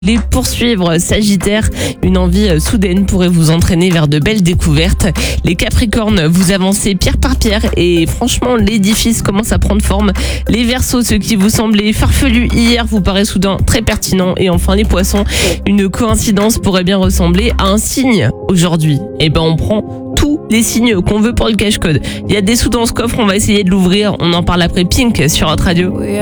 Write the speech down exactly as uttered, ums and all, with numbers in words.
Les poursuivre, Sagittaire, une envie soudaine pourrait vous entraîner vers de belles découvertes. Les Capricornes, vous avancez pierre par pierre et franchement l'édifice commence à prendre forme. Les Verseaux, ce qui vous semblait farfelu hier vous paraît soudain très pertinent. Et enfin les Poissons, une coïncidence pourrait bien ressembler à un signe aujourd'hui. Et ben on prend tous les signes qu'on veut pour le cache-code. Il y a des sous dans ce coffre, on va essayer de l'ouvrir, on en parle après Pink sur Hot Radio.